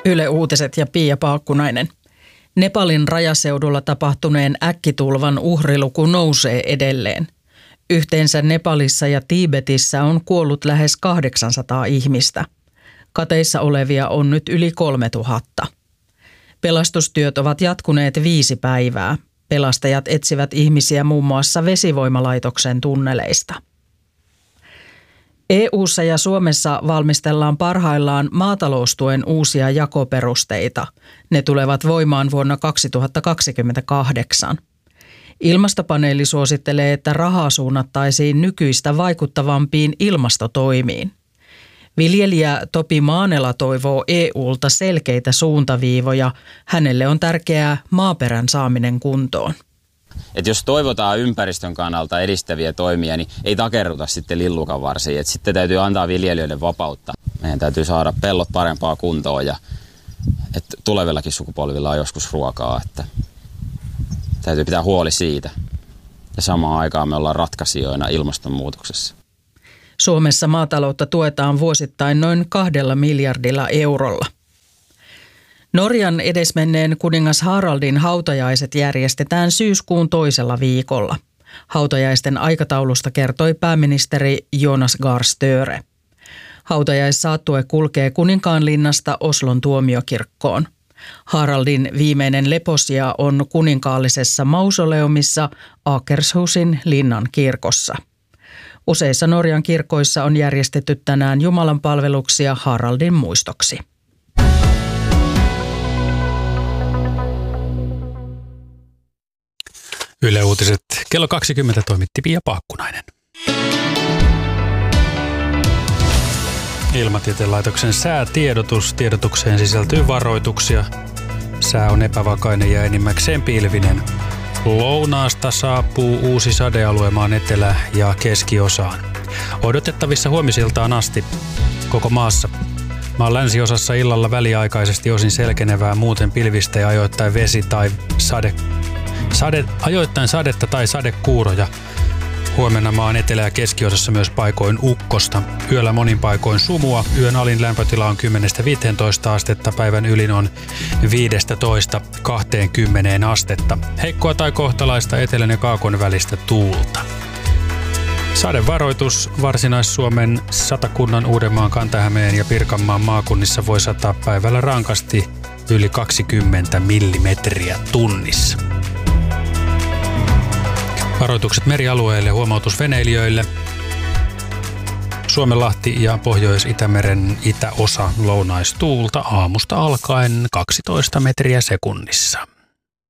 Yle Uutiset ja Pia Paakkunainen. Nepalin rajaseudulla tapahtuneen äkkitulvan uhriluku nousee edelleen. Yhteensä Nepalissa ja Tiibetissä on kuollut lähes 800 ihmistä. Kateissa olevia on nyt yli 3000. Pelastustyöt ovat jatkuneet 5 päivää. Pelastajat etsivät ihmisiä muun muassa vesivoimalaitoksen tunneleista. EU:ssa ja Suomessa valmistellaan parhaillaan maataloustuen uusia jakoperusteita. Ne tulevat voimaan vuonna 2028. Ilmastopaneeli suosittelee, että rahaa suunnattaisiin nykyistä vaikuttavampiin ilmastotoimiin. Viljelijä Topi Maanela toivoo EU:lta selkeitä suuntaviivoja. Hänelle on tärkeää maaperän saaminen kuntoon. Et jos toivotaan ympäristön kannalta edistäviä toimia, niin ei takerruta sitten lillukan varsiin. Et sitten täytyy antaa viljelijöille vapautta. Meidän täytyy saada pellot parempaa kuntoon ja että tulevillakin sukupolvilla on joskus ruokaa. Että täytyy pitää huoli siitä. Ja samaan aikaan me ollaan ratkaisijoina ilmastonmuutoksessa. Suomessa maataloutta tuetaan vuosittain noin 2 miljardilla eurolla. Norjan edesmenneen kuningas Haraldin hautajaiset järjestetään syyskuun 2. viikolla. Hautajaisten aikataulusta kertoi pääministeri Jonas Gahr Støre. Hautajaissaattue kulkee Kuninkaanlinnasta Oslon tuomiokirkkoon. Haraldin viimeinen leposija on kuninkaallisessa mausoleumissa Akershusin linnan kirkossa. Useissa Norjan kirkoissa on järjestetty tänään jumalanpalveluksia Haraldin muistoksi. Yle Uutiset kello 20 toimitti Pia Paakkunainen. Ilmatieteen laitoksen säätiedotus. Tiedotukseen sisältyy varoituksia. Sää on epävakainen ja enimmäkseen pilvinen. Lounaasta saapuu uusi sadealue maan etelä- ja keskiosaan. Odotettavissa huomisiltaan asti koko maassa. Maan länsiosassa illalla väliaikaisesti osin selkenevää, muuten pilvistä ja ajoittain vesi- tai ajoittain sadetta tai sadekuuroja. Huomenna maan etelä- ja keskiosassa myös paikoin ukkosta. Yöllä monin paikoin sumua. Yön alin lämpötila on 10-15 astetta. Päivän ylin on 15-20 astetta. Heikkoa tai kohtalaista etelän ja kaakon välistä tuulta. Sadevaroitus Varsinais-Suomen, Satakunnan, Uudenmaan, Kanta-Hämeen ja Pirkanmaan maakunnissa voi sataa päivällä rankasti yli 20 millimetriä tunnissa. Varoitukset merialueille ja huomautus veneilijöille. Suomenlahti ja Pohjois-Itämeren itäosa lounaistuulta aamusta alkaen 12 metriä sekunnissa.